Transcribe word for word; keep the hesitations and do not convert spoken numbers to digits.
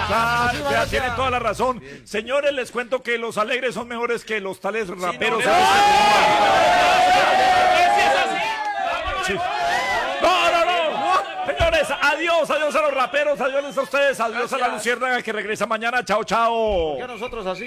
Total, vea, tiene toda la razón. Señores, les cuento que los alegres son mejores que los tales raperos. no, Sí. No, no, no. Señores, adiós, adiós a los raperos, adiós a ustedes, adiós a la luciérnaga que regresa mañana. Chao, chao. Ya nosotros así.